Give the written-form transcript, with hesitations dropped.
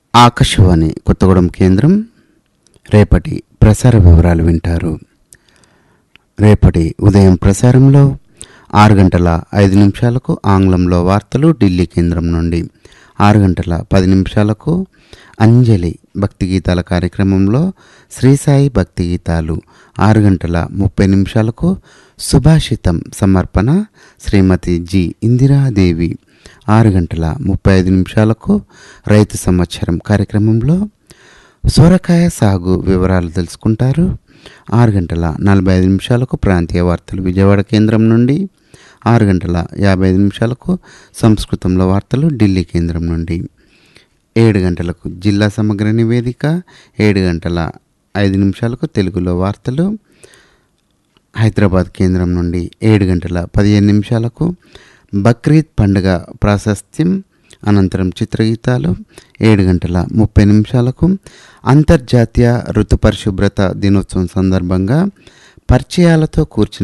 ఆకాశవాణి కొత్తగూడెం కేంద్రం రేపటి ప్రసార వివరాలు వింటారు. రేపటి ఉదయం ప్రసారంలో 6:05 ఆంగ్లంలో వార్తలు ఢిల్లీ కేంద్రం నుండి, 6:10 అంజలి భక్తి గీతాల కార్యక్రమంలో శ్రీ సాయి భక్తి గీతాలు, 6:30 సుభాషితం సమర్పణ శ్రీమతి జి ఇందిరాదేవి, 6:35 రైతు సంవత్సరం కార్యక్రమంలో సొరకాయ సాగు వివరాలు తెలుసుకుంటారు. 6:45 ప్రాంతీయ వార్తలు విజయవాడ కేంద్రం నుండి, 6:55 సంస్కృతంలో వార్తలు ఢిల్లీ కేంద్రం నుండి, 7 గంటలకు జిల్లా సమగ్ర నివేదిక, 7:05 తెలుగులో వార్తలు హైదరాబాద్ కేంద్రం నుండి, 7:15 బక్రీద్ పండుగ ప్రాశస్త్యం అనంతరం చిత్రగీతాలు, 7:30 అంతర్జాతీయ ఋతు పరిశుభ్రత దినోత్సవం సందర్భంగా పరిచయాలతో కూర్చున్న